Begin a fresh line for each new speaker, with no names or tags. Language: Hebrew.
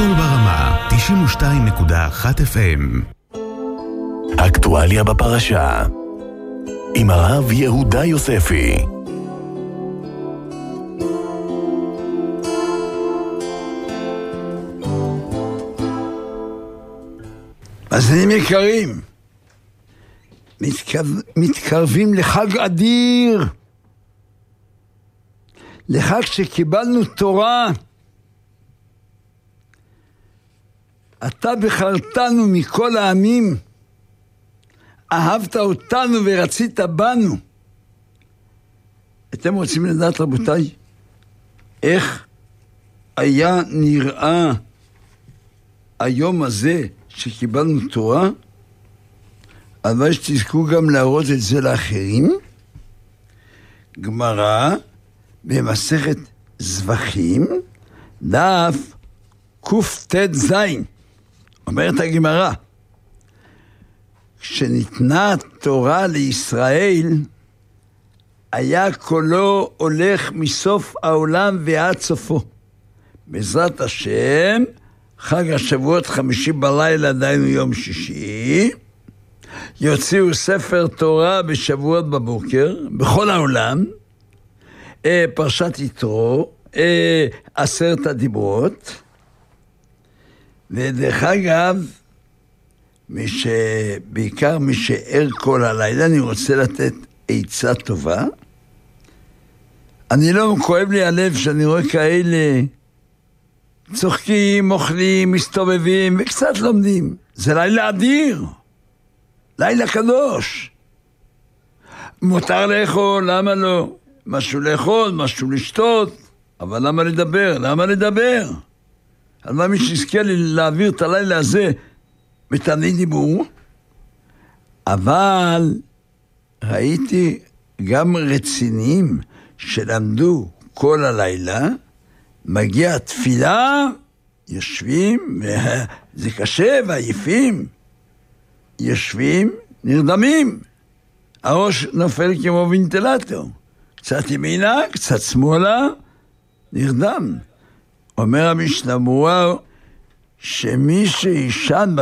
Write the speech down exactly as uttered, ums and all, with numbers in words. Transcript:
הכל ברמה, תשעים ושתיים נקודה אחת אף אם.
אקטואליה בפרשה עם הרב יהודה יוספי.
מאזינים יקרים, מתקרב, מתקרבים לחג אדיר, לחג שקיבלנו תורה. אתה בחרתנו מכל העמים, אהבת אותנו ורצית בנו. אתם רוצים לדעת, רבותיי, איך היה נראה היום הזה שקיבלנו תורה? אבל שתזכו גם להראות את זה לאחרים. גמרא במסכת זבחים, דף קט"ז, אומרת הגמרא, כשניתנה תורה לישראל, היה קולו הולך מסוף העולם ועד סופו. בעזרת השם, חג השבועות חמישי בלילה, דהיינו יום שישי, יוציאו ספר תורה בשבועות בבוקר, בכל העולם, פרשת יתרו, עשרת הדיברות, ודרך אגב, מי ש... בעיקר מי שער כל הלילה, אני רוצה לתת עצה טובה. אני לא כואב לי הלב שאני רואה כאלה צוחקים, אוכלים, מסתובבים וקצת לומדים. זה לילה אדיר, לילה קדוש. מותר לאכול, למה לא? משהו לאכול, משהו לשתות, אבל למה לדבר? למה לדבר? על מה מי שיזכה לי להעביר את הלילה הזה בתענית דיבור? אבל ראיתי גם רציניים שלמדו כל הלילה, מגיע התפילה, יושבים, זה קשה ועייפים, יושבים, נרדמים, הראש נופל כמו וינטלטור, קצת ימינה, קצת שמאלה, נרדם. אומר המשנה ברורה שמי שישן